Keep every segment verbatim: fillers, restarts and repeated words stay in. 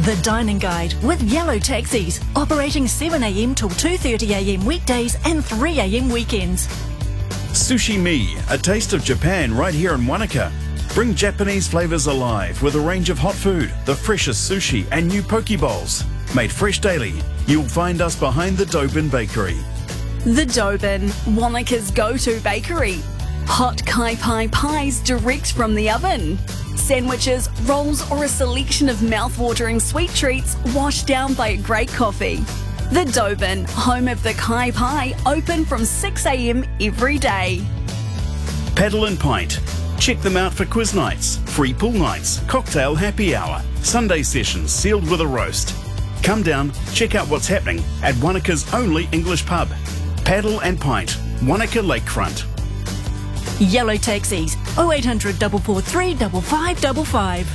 The Dining Guide with Yellow Taxis, operating seven a m till two thirty a m weekdays and three a m weekends. Sushi Me, a taste of Japan right here in Wanaka. Bring Japanese flavours alive with a range of hot food, the freshest sushi and new poke bowls. Made fresh daily, you'll find us behind the Dobin Bakery. The Dobin, Wanaka's go-to bakery. Hot kai pai pies direct from the oven. Sandwiches, rolls or a selection of mouth-watering sweet treats washed down by a great coffee. The Dobin, home of the kai pai, open from six a m every day. Paddle and Pint. Check them out for quiz nights, free pool nights, cocktail happy hour, Sunday sessions sealed with a roast. Come down, check out what's happening at Wanaka's only English pub. Paddle and Pint, Wanaka Lakefront. Yellow Taxis, oh eight hundred, four four three, five five five five.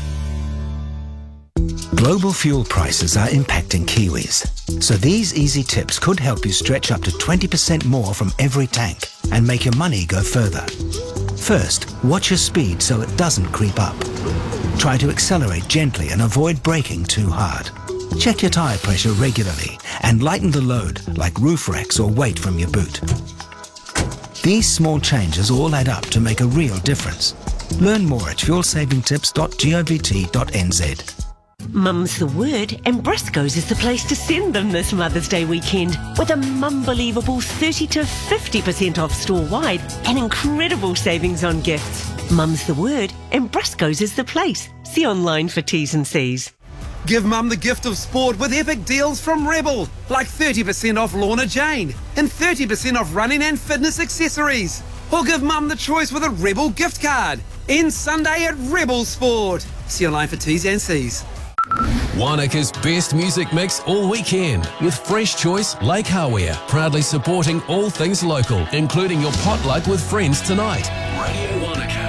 Global fuel prices are impacting Kiwis, so these easy tips could help you stretch up to twenty percent more from every tank and make your money go further. First, watch your speed so it doesn't creep up. Try to accelerate gently and avoid braking too hard. Check your tyre pressure regularly and lighten the load like roof racks or weight from your boot. These small changes all add up to make a real difference. Learn more at fuel saving tips dot govt dot n z. Mum's the word, and Briscoe's is the place to send them this Mother's Day weekend with a mum-believable thirty to fifty percent off store-wide and incredible savings on gifts. Mum's the word, and Briscoe's is the place. See online for T's and C's. Give Mum the gift of sport with epic deals from Rebel, like thirty percent off Lorna Jane and thirty percent off running and fitness accessories. Or give Mum the choice with a Rebel gift card. End Sunday at Rebel Sport. See online for T's and C's. Wanaka's best music mix all weekend with Fresh Choice Lake Hawea, proudly supporting all things local, including your potluck with friends tonight. Radio Wanaka.